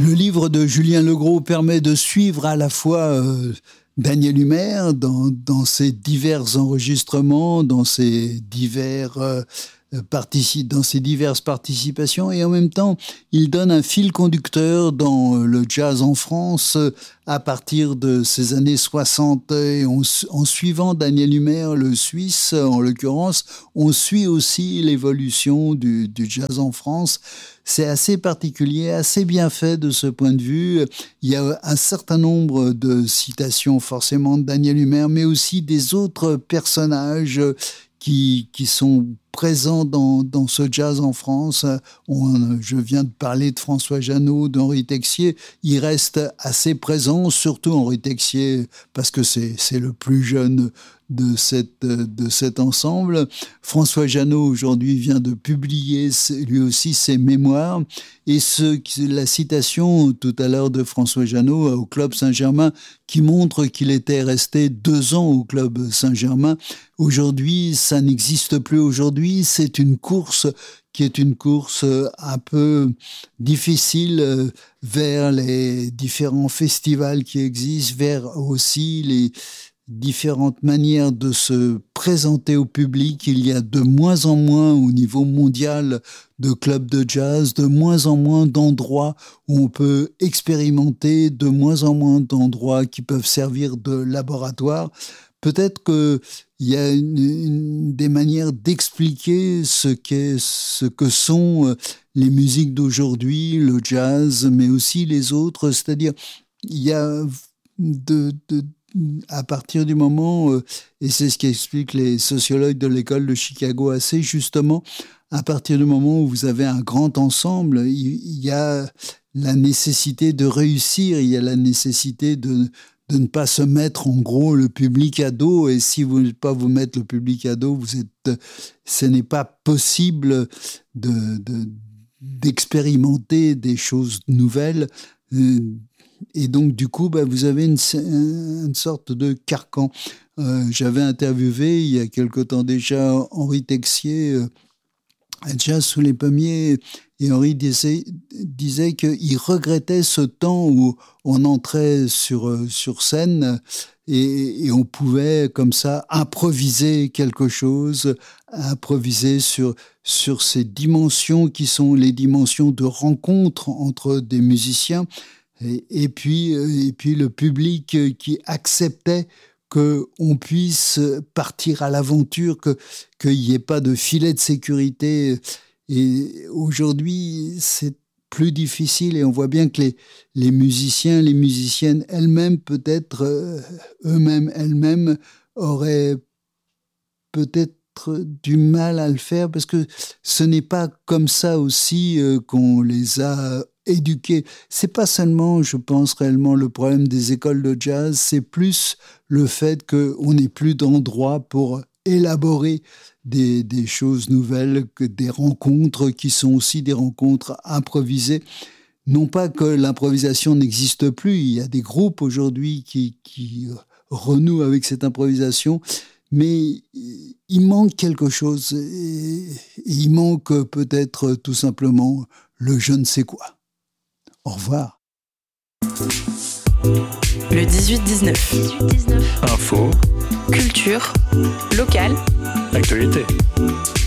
Le livre de Julien Legros permet de suivre à la fois Daniel Humer dans ses divers enregistrements, dans ses diverses participations, et en même temps, il donne un fil conducteur dans le jazz en France à partir de ces années 60. Et en suivant Daniel Humer, le Suisse, en l'occurrence, on suit aussi l'évolution du jazz en France. C'est assez particulier, assez bien fait de ce point de vue. Il y a un certain nombre de citations forcément de Daniel Humer, mais aussi des autres personnages qui sont présents dans ce jazz en France. Je viens de parler de François Jeannot, d'Henri Texier. Il reste assez présent, surtout Henri Texier, parce que c'est le plus jeune de cet ensemble. François Jeannot, aujourd'hui, vient de publier lui aussi ses mémoires. Et la citation tout à l'heure de François Jeannot au Club Saint-Germain, qui montre qu'il était resté 2 ans au Club Saint-Germain. Aujourd'hui, ça n'existe plus aujourd'hui. C'est une course qui est une course un peu difficile vers les différents festivals qui existent, vers aussi les différentes manières de se présenter au public. Il y a de moins en moins au niveau mondial de clubs de jazz, de moins en moins d'endroits où on peut expérimenter, de moins en moins d'endroits qui peuvent servir de laboratoire. Peut-être qu'il y a des manières d'expliquer ce que sont les musiques d'aujourd'hui, le jazz, mais aussi les autres. C'est-à-dire, il y a à partir du moment, et c'est ce qu'expliquent les sociologues de l'école de Chicago assez justement, à partir du moment où vous avez un grand ensemble, il y a la nécessité de réussir, il y a la nécessité de ne pas se mettre en gros le public à dos, et si vous ne pas vous mettre le public à dos, ce n'est pas possible d'expérimenter des choses nouvelles. Et donc, du coup, vous avez une sorte de carcan. J'avais interviewé, il y a quelque temps déjà, Henri Texier, à Jazz sous les pommiers, et Henri disait qu'il regrettait ce temps où on entrait sur scène et on pouvait, comme ça, improviser quelque chose, improviser sur ces dimensions qui sont les dimensions de rencontre entre des musiciens. Et puis le public qui acceptait qu'on puisse partir à l'aventure, qu'il n'y ait pas de filet de sécurité. Et aujourd'hui, c'est plus difficile et on voit bien que les musiciens, les musiciennes elles-mêmes, peut-être elles-mêmes auraient peut-être du mal à le faire parce que ce n'est pas comme ça aussi qu'on les a éduqués. C'est pas seulement, je pense, réellement le problème des écoles de jazz, c'est plus le fait qu'on n'ait plus d'endroit pour élaborer des choses nouvelles, que des rencontres qui sont aussi des rencontres improvisées. Non pas que l'improvisation n'existe plus, il y a des groupes aujourd'hui qui renouent avec cette improvisation, mais il manque quelque chose et il manque peut-être tout simplement le je ne sais quoi. Au revoir. Le 18-19. Info. Culture. Locale. Actualité.